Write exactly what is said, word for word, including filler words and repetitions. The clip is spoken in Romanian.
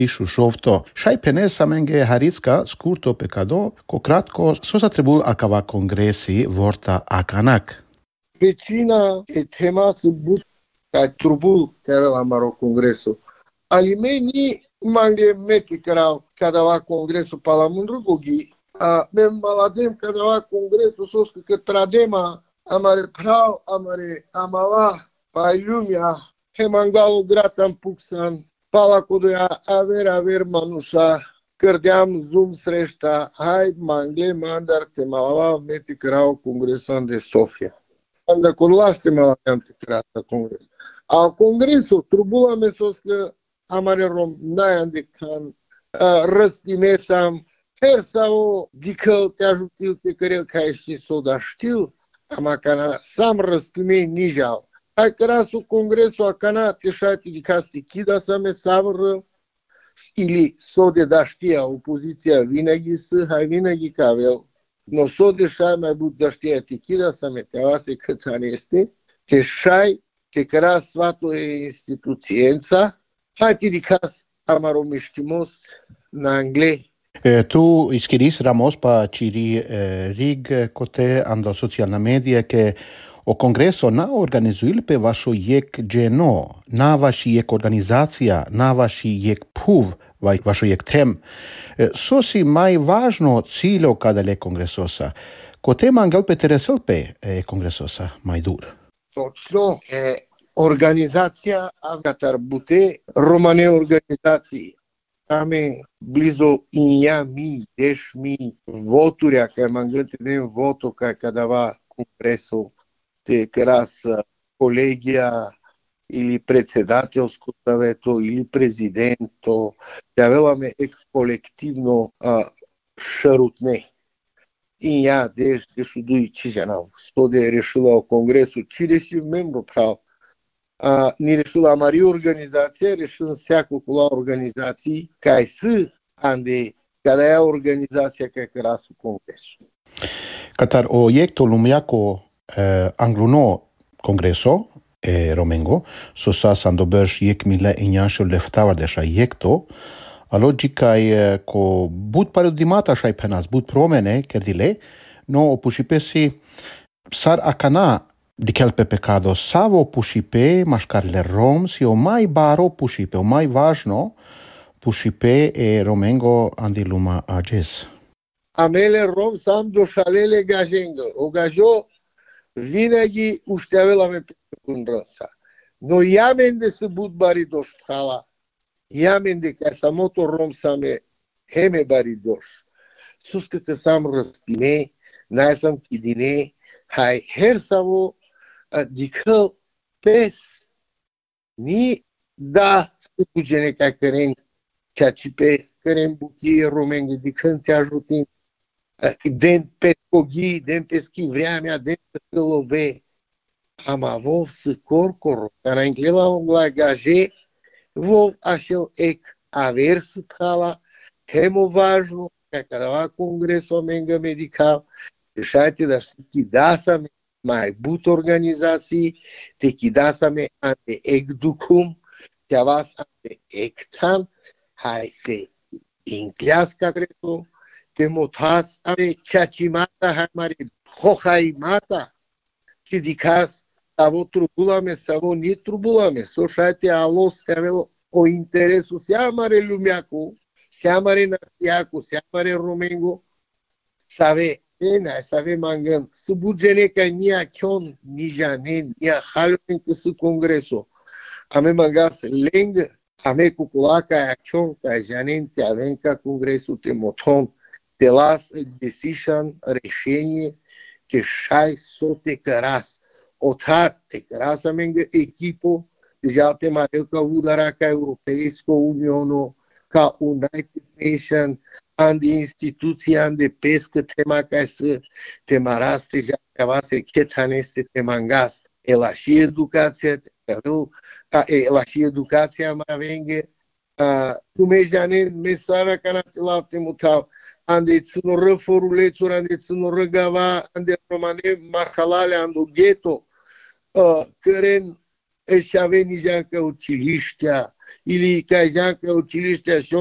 Išu šovto. Šai penes samenge Haricka scurto pecado, co kratko sosa trebul acava congresi vorta acanak. Pricina e tema să but ca trubul care la maro congresul. Alimeni mange meti kerau kadava congresul palamundru gogi. A mem maladem kadava congresul sos că tradema amare prau amare amala pai lumea hemangalo gratam puksan pala kodoja aver aver manusa cărdeam zoom sreșta hai mangle mandar te malava meti kerau congresan de Sofia. Anda colaste malavam te kerata congres. A congresul trubula mesos că amare rom n-ai de can răspimesam her sau dică te ajutil pe care ca ești s-o da știu ama cana sam răspimei nijau. Hai cărasul congresul a cana te șati de ca stichida să me savră ili s-o de da știa opoziția vinăghi să hai vinăghi ca aveau. No s-o de șai mai but da știa tichida să me teoase cât an este te șai te căra sfatul e instituțiența hai ti dicas amaromiștimos na anglei. Eh, tu ischiris Ramos pa ciri eh, rig cote ando socialna media che o congresso na organizuil pe vašo jek geno, na vaši jek organizacija, na vaši jek puv, vašo jek tem. Eh, sosi mai važno ciljo kada le kongresosa. Cote mangal pe teresel pe eh, kongresosa mai dur. Točno, eh, organizacija Avatar Bute, romane organizații. Ame blizo inja mi, deš mi voturja, kaj manglte den voto, kaj kadava kongresu, te kras kolegija ili predsedatelsko saveto ili prezidento, te avelame ek kolektivno uh, šarutne. Inja deš dešudui čižanav. Stode rešila o kongresu, čile si membru prav. Uh, ni rešila mari organizacija, rešila всяко кола организации, кај с анде када е организација кај красу конгресу. Katar o jekto lumiako eh, angluno kongreso e romengo, so sa sando bърш jek mile injašo leftavar de ša jekto, a logica e ko but parodimata ša penas, but promene, kerdile, no opušipesi sar akana di kelpe pecado savo pušipe maškarle rom si o mai baro pušipe, o mai važno pušipe e romengo andi luma ages. Amele rom sam došalele gajenga. O gajo vinegi uštevela me pekundransa. No jamende se bud bari doštala. Jamende ka samoto rom same heme bari doš. Suska ka sam raspine, naj sam kidine, hai her savo dică pes ni da sugene ca căren ceea ce pe căren buchie romenghe dică te ajutin den pe cogi den pe schivreamea den pe scălove am avut să corcoro care înclela la gaje vov așel ec avers pala hemovajno ca carava congreso omenga medical deixate da kidasa mai but organizații, te chidasame ante egducum, te avas ante ectan, hai te incleasca creto, te motas ante ceacimata, hai mare hohaimata, te dicas, savo trubulame, savo ni trubulame, so șate alos, te avea o interesu, se amare lumeacu, se amare nasiacu, se amare romengo, save Ena, să avem angăm, să bugene ca nia chion, ni janen, nia halmen că să congreso. Ame mangas lengă, ame cucula ca chion, ca janen, te avem ca congresul, te moton, te las decision, решение, te șai so te căras. Otar, te căras amengă echipo, deja te marel ca udara ca Europeisko Uniono, ca United Nation, andi instituția de pescă tema ca să te maraste já cava se ketaneste te mangas ela și educația ca ela și educația ma venge tu me janen mesara kana te lapte mutau ande tsuno răforulețuri ande tsuno răgava ande romane mahalale ando ghetto căren își avea nici că utiliștea или казанское училище